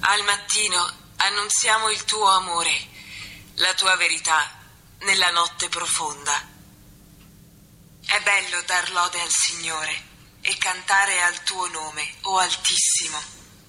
Al mattino annunziamo il tuo amore, la tua verità nella notte profonda. È bello dar lode al Signore e cantare al tuo nome, o Altissimo.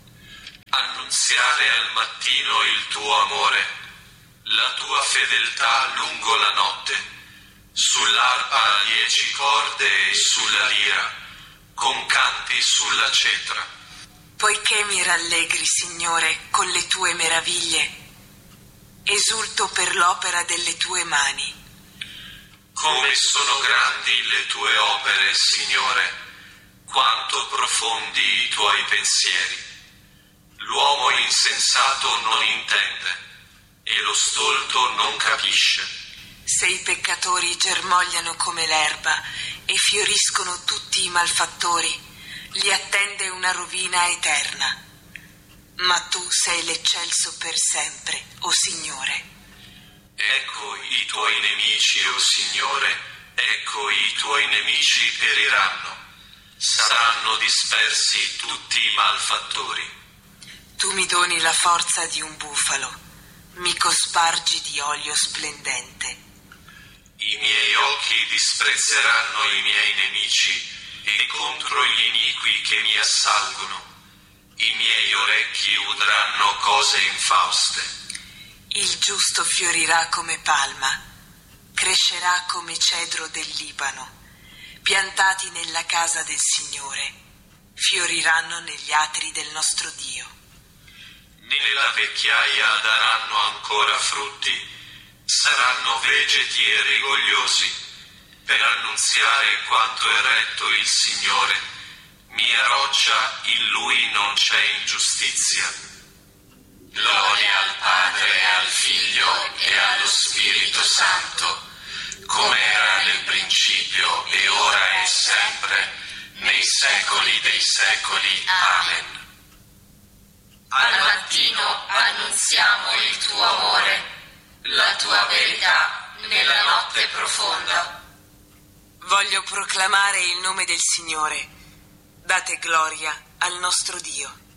Annunziare al mattino il tuo amore, la tua fedeltà lungo la notte, sull'arpa a 10 corde e sulla lira, con canti sulla cetra. Poiché mi rallegri, Signore, con le tue meraviglie, esulto per l'opera delle tue mani. Come sono grandi le tue opere, Signore, quanto profondi i tuoi pensieri. L'uomo insensato non intende e lo stolto non capisce. Se i peccatori germogliano come l'erba e fioriscono tutti i malfattori, li attende una rovina eterna. Ma tu sei l'eccelso per sempre, o Signore. Ecco i tuoi nemici, o Signore, ecco i tuoi nemici periranno. Saranno dispersi tutti i malfattori. Tu mi doni la forza di un bufalo, mi cospargi di olio splendente. I miei occhi disprezzeranno i miei nemici e contro gli iniqui che mi assalgono. I miei orecchi udranno cose infauste. Il giusto fiorirà come palma, crescerà come cedro del Libano. Piantati nella casa del Signore, fioriranno negli atri del nostro Dio. Nella vecchiaia daranno ancora frutti, saranno vegeti e rigogliosi, per annunziare quanto è retto il Signore. Mia roccia, in Lui non c'è ingiustizia. Gloria al Padre e al Figlio e allo Spirito Santo, come era nel principio e ora e sempre, nei secoli dei secoli. Amen. Al mattino annunziamo il tuo amore, la tua verità nella notte profonda. Voglio proclamare il nome del Signore. Date gloria al nostro Dio.